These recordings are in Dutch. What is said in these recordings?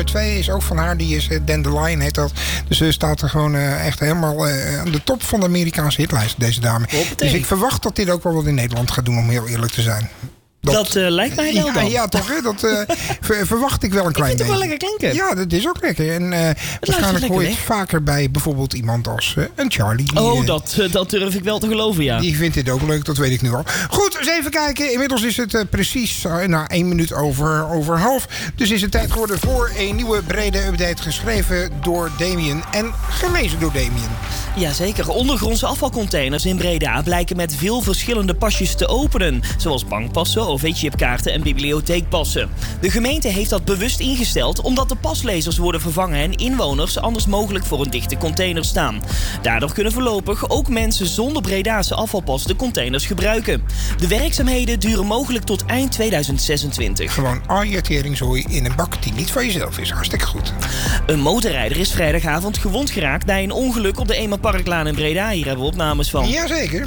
nummer 2 is ook van haar. Die is Dandelion heet dat. Dus ze staat er gewoon echt helemaal aan de top van de Amerikaanse hitlijst, deze dame. Dus ik verwacht dat dit ook wel wat in Nederland gaat doen, om heel eerlijk te zijn. Dat lijkt mij wel dan. Ja, toch? Hè? Dat verwacht ik wel een klein beetje. Ik vind het wel lekker klinken. Ja, dat is ook lekker. En waarschijnlijk hoor je het vaker bij bijvoorbeeld iemand als een Charlie. Dat durf ik wel te geloven, ja. Die vindt dit ook leuk, dat weet ik nu al. Goed, eens even kijken. Inmiddels is het precies 1 minuut over half. Dus is het tijd geworden voor een nieuwe brede update. Geschreven door Damien en gelezen door Damien. Jazeker. Ondergrondse afvalcontainers in Breda blijken met veel verschillende pasjes te openen. Zoals bankpassen, OV-chipkaarten en bibliotheekpassen. De gemeente heeft dat bewust ingesteld omdat de paslezers worden vervangen en inwoners anders mogelijk voor een dichte container staan. Daardoor kunnen voorlopig ook mensen zonder Bredaanse afvalpas de containers gebruiken. De werkzaamheden duren mogelijk tot eind 2026. Gewoon al je teringzooi in een bak die niet van jezelf is. Hartstikke goed. Een motorrijder is vrijdagavond gewond geraakt bij een ongeluk op de Emaparklaan in Breda. Hier hebben we opnames van. Jazeker.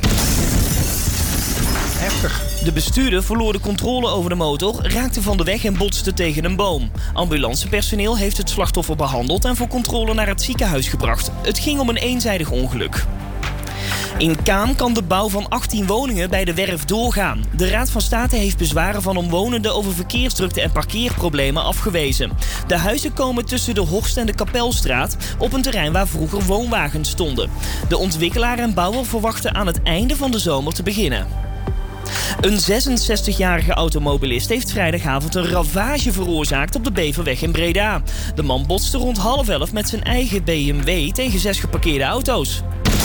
Heftig. De bestuurder verloor de controle over de motor, raakte van de weg en botste tegen een boom. Ambulancepersoneel heeft het slachtoffer behandeld en voor controle naar het ziekenhuis gebracht. Het ging om een eenzijdig ongeluk. In Kaam kan de bouw van 18 woningen bij de werf doorgaan. De Raad van State heeft bezwaren van omwonenden over verkeersdrukte en parkeerproblemen afgewezen. De huizen komen tussen de Horst en de Kapelstraat op een terrein waar vroeger woonwagens stonden. De ontwikkelaar en bouwer verwachten aan het einde van de zomer te beginnen. Een 66-jarige automobilist heeft vrijdagavond een ravage veroorzaakt op de Beverweg in Breda. De man botste rond 10:30 met zijn eigen BMW tegen 6 geparkeerde auto's.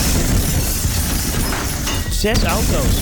6 auto's.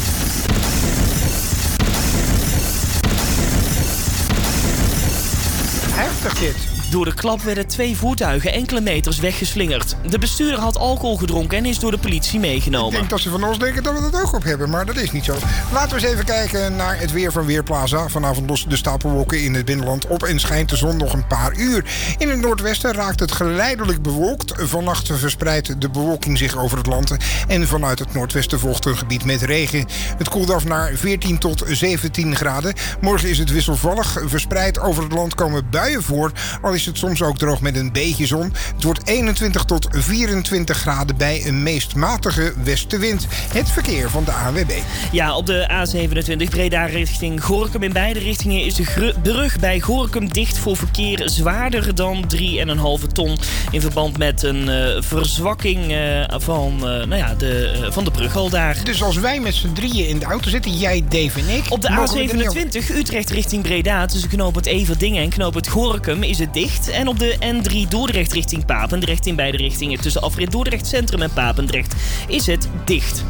Heftig dit. Door de klap werden 2 voertuigen enkele meters weggeslingerd. De bestuurder had alcohol gedronken en is door de politie meegenomen. Ik denk dat ze van ons denken dat we dat ook op hebben, maar dat is niet zo. Laten we eens even kijken naar het weer van Weerplaza. Vanavond lossen de stapelwolken in het binnenland op en schijnt de zon nog een paar uur. In het noordwesten raakt het geleidelijk bewolkt. Vannacht verspreidt de bewolking zich over het land. En vanuit het noordwesten volgt een gebied met regen. Het koelt af naar 14 tot 17 graden. Morgen is het wisselvallig. Verspreid over het land komen buien voor. Al is het soms ook droog met een beetje zon. Het wordt 21 tot 24 graden bij een meest matige westenwind. Het verkeer van de ANWB. Ja, op de A27 Breda richting Gorinchem. In beide richtingen is de brug bij Gorinchem dicht voor verkeer zwaarder dan 3,5 ton. In verband met een verzwakking van de brug al daar. Dus als wij met z'n drieën in de auto zitten, jij, Dave en ik... Op de A27 Utrecht richting Breda tussen knooppunt Everdingen en knooppunt Gorinchem is het dicht. En op de N3 Dordrecht richting Papendrecht in beide richtingen tussen afrit Dordrecht Centrum en Papendrecht is het dicht.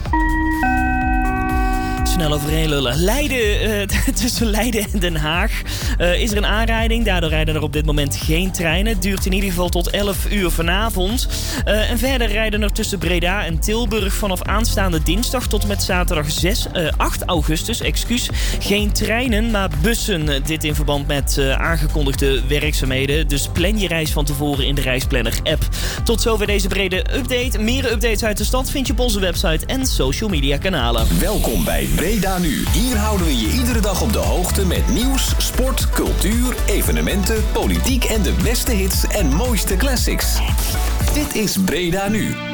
Snel overheen lullen. Tussen Leiden en Den Haag is er een aanrijding. Daardoor rijden er op dit moment geen treinen. Het duurt in ieder geval tot 11 uur vanavond. En verder rijden er tussen Breda en Tilburg vanaf aanstaande dinsdag tot en met zaterdag 8 augustus geen treinen, maar bussen. Dit in verband met aangekondigde werkzaamheden. Dus plan je reis van tevoren in de Reisplanner-app. Tot zover deze brede update. Meer updates uit de stad vind je op onze website en social media kanalen. Welkom bij Breda Nu. Hier houden we je iedere dag op de hoogte met nieuws, sport, cultuur, evenementen, politiek en de beste hits en mooiste classics. Dit is Breda Nu.